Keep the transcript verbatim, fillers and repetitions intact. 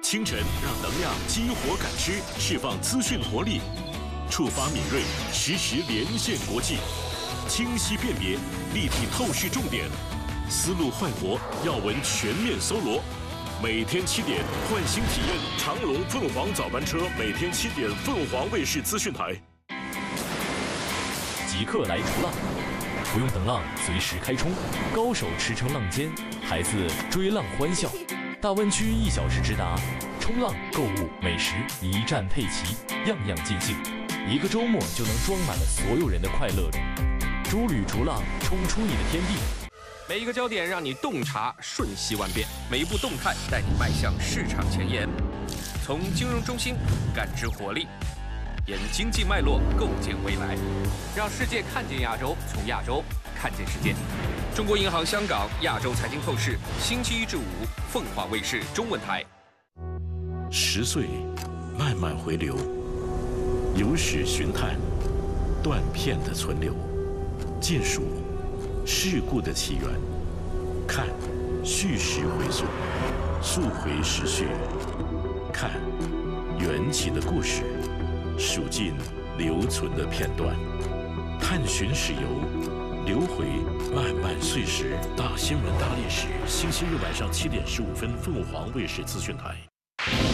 清晨让能量激活感知，释放资讯活力，触发敏锐，实时连线国际，清晰辨别，立体透视重点，思路焕活，要闻全面搜罗。每天七点，换新体验长隆凤凰早班车，每天七点，凤凰卫视资讯台。 即刻来逐浪，不用等浪，随时开冲，高手驰骋浪尖，孩子追浪欢笑。大湾区一小时直达，冲浪、购物、美食一站配齐，样样尽兴。一个周末就能装满了所有人的快乐里。诸旅逐浪，冲出你的天地。 每一个焦点让你洞察瞬息万变，每一步动态带你迈向市场前沿。从金融中心感知活力，沿经济脉络构建未来，让世界看见亚洲，从亚洲看见世界。中国银行香港亚洲财经透视，星期一至五，凤凰卫视中文台。 十岁，慢慢回流，有史寻探，断片的存留，见数事故的起源，看叙事回溯，溯回时序，看缘起的故事，数尽留存的片段，探寻史游，流回漫漫岁时。大新闻大历史，星期日晚上七点十五分，凤凰卫视资讯台。